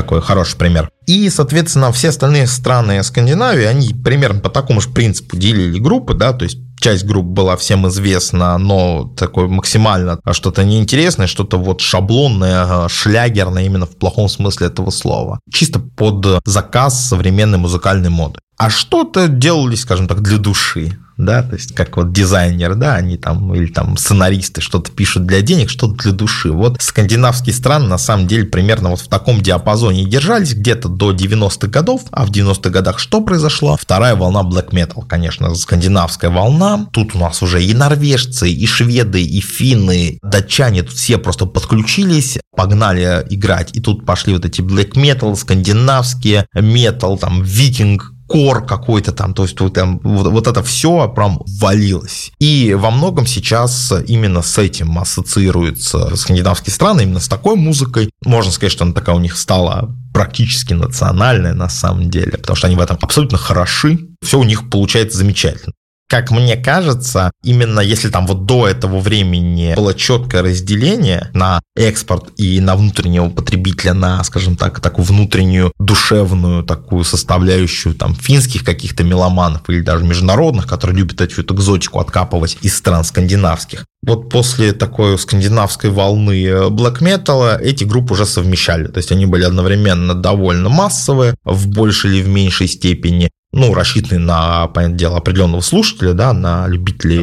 такой хороший пример. И, соответственно, все остальные страны Скандинавии, они примерно по такому же принципу делили группы, да, то есть часть групп была всем известна, но такое максимально что-то неинтересное, что-то вот шаблонное, шлягерное именно в плохом смысле этого слова. Чисто под заказ современной музыкальной моды. А что-то делались, скажем так, для души. Да, то есть как вот дизайнеры, да, они там, или там сценаристы что-то пишут для денег, что-то для души. Вот скандинавские страны на самом деле примерно вот в таком диапазоне держались где-то до 90-х годов, а в 90-х годах что произошло? Вторая волна black metal, конечно, скандинавская волна. Тут у нас уже и норвежцы, и шведы, и финны, датчане, тут все просто подключились, погнали играть, и тут пошли вот эти black metal, скандинавские метал, там, викинг, кор какой-то там, то есть вот это все прям валилось. И во многом сейчас именно с этим ассоциируются скандинавские страны, именно с такой музыкой. Можно сказать, что она такая у них стала практически национальная на самом деле, потому что они в этом абсолютно хороши, все у них получается замечательно. Как мне кажется, именно если там вот до этого времени было четкое разделение на экспорт и на внутреннего потребителя, на, скажем так, такую внутреннюю душевную такую составляющую там финских каких-то меломанов или даже международных, которые любят эту экзотику откапывать из стран скандинавских. Вот после такой скандинавской волны black metal эти группы уже совмещали. То есть они были одновременно довольно массовые, в большей или в меньшей степени, рассчитаны на, понятное дело, определенного слушателя, да, на любителей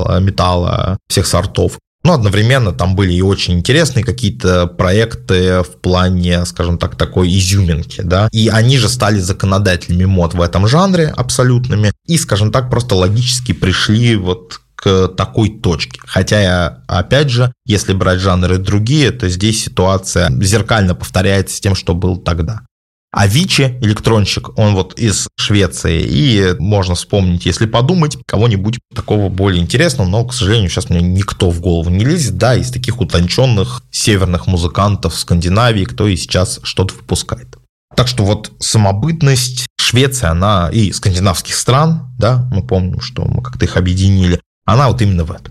металла всех сортов. Но одновременно там были и очень интересные какие-то проекты в плане, скажем так, такой изюминки, да. И они же стали законодателями мод в этом жанре абсолютными. И, скажем так, просто логически пришли вот к такой точке. Хотя, опять же, если брать жанры другие, то здесь ситуация зеркально повторяется с тем, что было тогда. Avicii, электронщик, он вот из Швеции, и можно вспомнить, если подумать, кого-нибудь такого более интересного, но, к сожалению, сейчас мне никто в голову не лезет, да, из таких утонченных северных музыкантов в Скандинавии, кто и сейчас что-то выпускает. Так что вот самобытность Швеции, она и скандинавских стран, да, мы помним, что мы как-то их объединили, она вот именно в этом.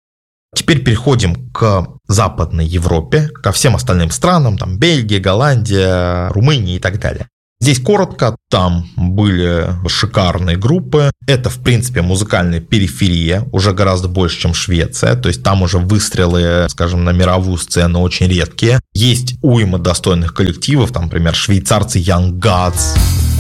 Теперь переходим к Западной Европе, ко всем остальным странам, там Бельгия, Голландия, Румыния и так далее. Здесь коротко, там были шикарные группы. Это, в принципе, музыкальная периферия, уже гораздо больше, чем Швеция. То есть там уже выстрелы, скажем, на мировую сцену очень редкие. Есть уйма достойных коллективов, там, например, швейцарцы Young Gods,